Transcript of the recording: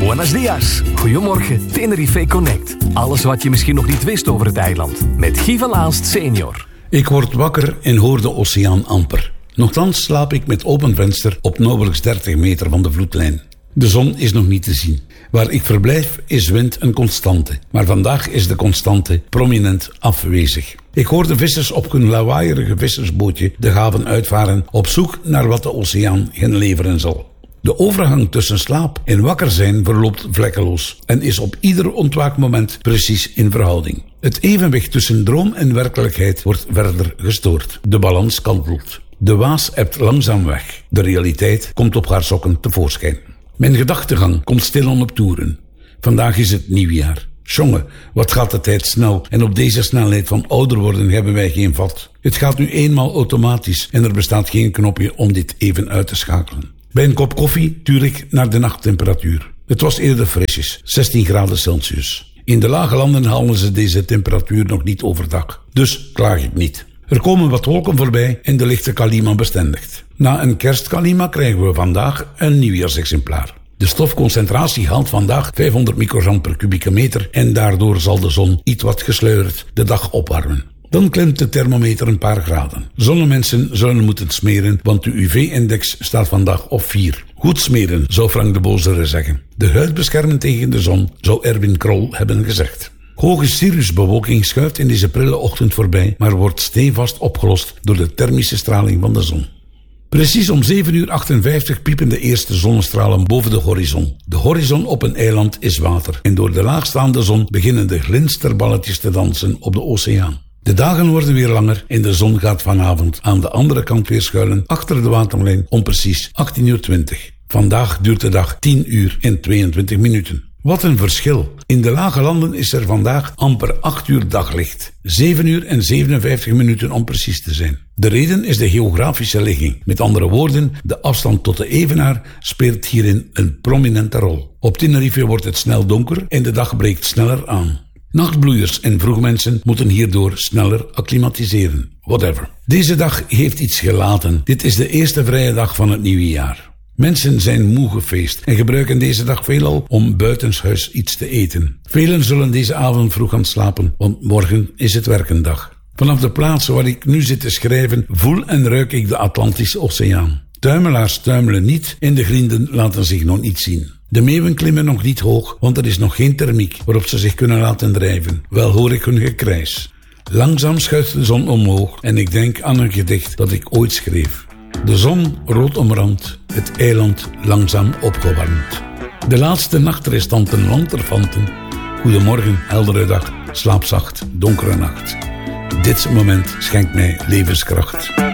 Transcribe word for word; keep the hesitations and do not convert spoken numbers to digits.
Buenos dias. Goedemorgen. Tenerife Connect. Alles wat je misschien nog niet wist over het eiland. Met Guy van Aalst senior. Ik word wakker en hoor de oceaan amper. Nochtans slaap ik met open venster op nauwelijks dertig meter van de vloedlijn. De zon is nog niet te zien. Waar ik verblijf is wind een constante. Maar vandaag is de constante prominent afwezig. Ik hoor de vissers op hun lawaaierige vissersbootje de haven uitvaren op zoek naar wat de oceaan hen leveren zal. De overgang tussen slaap en wakker zijn verloopt vlekkeloos en is op ieder ontwaakmoment precies in verhouding. Het evenwicht tussen droom en werkelijkheid wordt verder gestoord. De balans kantelt. De waas ebt langzaam weg. De realiteit komt op haar sokken tevoorschijn. Mijn gedachtegang komt stilaan op toeren. Vandaag is het nieuwjaar. Jongen, wat gaat de tijd snel en op deze snelheid van ouder worden hebben wij geen vat. Het gaat nu eenmaal automatisch en er bestaat geen knopje om dit even uit te schakelen. Bij een kop koffie tuur ik naar de nachttemperatuur. Het was eerder frisjes, zestien graden Celsius. In de lage landen halen ze deze temperatuur nog niet overdag. Dus klaag ik niet. Er komen wat wolken voorbij en de lichte kalima bestendigt. Na een kerstkalima krijgen we vandaag een nieuwjaarsexemplaar. De stofconcentratie haalt vandaag vijfhonderd microgram per kubieke meter en daardoor zal de zon iets wat gesluierd de dag opwarmen. Dan klimt de thermometer een paar graden. Zonnemensen zullen moeten smeren, want de U V-index staat vandaag op vier. Goed smeren, zou Frank de Bozere zeggen. De huid beschermen tegen de zon, zou Erwin Krol hebben gezegd. Hoge cirrusbewolking schuift in deze prille ochtend voorbij, maar wordt stevast opgelost door de thermische straling van de zon. Precies om zeven uur achtenvijftig piepen de eerste zonnestralen boven de horizon. De horizon op een eiland is water en door de laagstaande zon beginnen de glinsterballetjes te dansen op de oceaan. De dagen worden weer langer en de zon gaat vanavond aan de andere kant weer schuilen achter de waterlijn om precies achttien uur twintig. Vandaag duurt de dag tien uur en tweeëntwintig minuten. Wat een verschil. In de lage landen is er vandaag amper acht uur daglicht. zeven uur en zevenenvijftig minuten om precies te zijn. De reden is de geografische ligging. Met andere woorden, de afstand tot de evenaar speelt hierin een prominente rol. Op Tenerife wordt het snel donker en de dag breekt sneller aan. Nachtbloeiers en vroegmensen moeten hierdoor sneller acclimatiseren. Whatever. Deze dag heeft iets gelaten. Dit is de eerste vrije dag van het nieuwe jaar. Mensen zijn moe gefeest en gebruiken deze dag veelal om buitenshuis iets te eten. Velen zullen deze avond vroeg gaan slapen, want morgen is het werkendag. Vanaf de plaats waar ik nu zit te schrijven, voel en ruik ik de Atlantische Oceaan. Tuimelaars tuimelen niet en de grienden laten zich nog niet zien. De meeuwen klimmen nog niet hoog, want er is nog geen thermiek waarop ze zich kunnen laten drijven. Wel hoor ik hun gekrijs. Langzaam schuift de zon omhoog en ik denk aan een gedicht dat ik ooit schreef. De zon rood omrand, het eiland langzaam opgewarmd. De laatste nachtrestanten lanterfanten. Goedemorgen, heldere dag, slaap zacht, donkere nacht. Dit moment schenkt mij levenskracht.